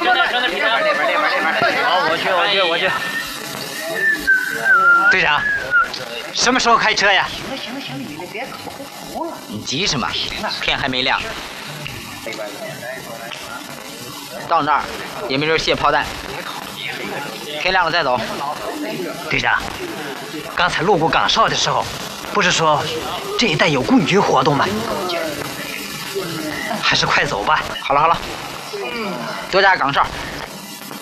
好，我去。队长，什么时候开车呀？ 行，你们别口胡了。 你急什么？天还没亮。到那儿也没人卸炮弹，天亮了再走。 队长，刚才路过岗哨的时候，不是说这一带有共军活动吗？还是快走吧。 好了，多加岗哨，